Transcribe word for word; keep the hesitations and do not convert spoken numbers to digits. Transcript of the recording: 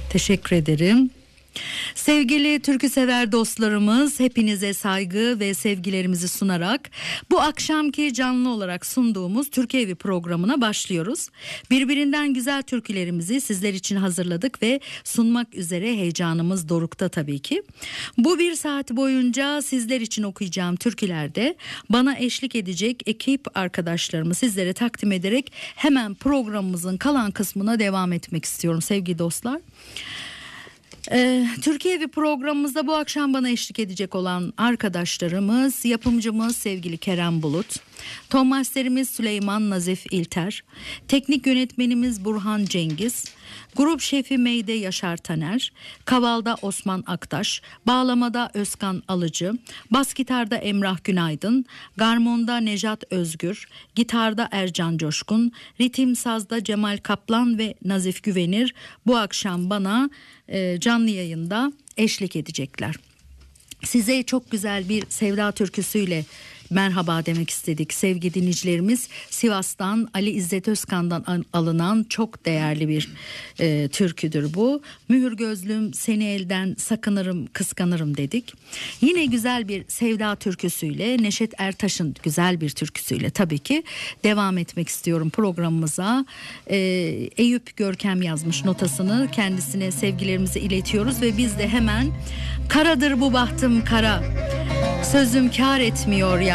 Teşekkür ederim. Sevgili türkü sever dostlarımız, hepinize saygı ve sevgilerimizi sunarak bu akşamki canlı olarak sunduğumuz Türkü Evi programına başlıyoruz. Birbirinden güzel türkülerimizi sizler için hazırladık ve sunmak üzere heyecanımız dorukta tabii ki. Bu bir saat boyunca sizler için okuyacağım türkülerde bana eşlik edecek ekip arkadaşlarımı sizlere takdim ederek hemen programımızın kalan kısmına devam etmek istiyorum sevgili dostlar. Ee, Türkü Evi programımızda bu akşam bana eşlik edecek olan arkadaşlarımız, yapımcımız sevgili Kerem Bulut, ton masterimiz Süleyman Nazif İlter, teknik yönetmenimiz Burhan Cengiz, grup şefi Meyde Yaşar Taner, kavalda Osman Aktaş, bağlamada Özkan Alıcı, bas gitarda Emrah Günaydın, garmonda Nejat Özgür, gitarda Ercan Coşkun, ritim sazda Cemal Kaplan ve Nazif Güvenir bu akşam bana e, canlı yayında eşlik edecekler. Size çok güzel bir Sevda türküsüyle merhaba demek istedik sevgili dinleyicilerimiz. Sivas'tan Ali İzzet Özkan'dan alınan çok değerli bir e, türküdür bu. Mühür gözlüm seni elden sakınırım kıskanırım dedik. Yine güzel bir Sevda türküsüyle, Neşet Ertaş'ın güzel bir türküsüyle tabii ki devam etmek istiyorum programımıza. E, Eyüp Görkem yazmış notasını, kendisine sevgilerimizi iletiyoruz ve biz de hemen karadır bu bahtım kara, sözüm kâr etmiyor ya.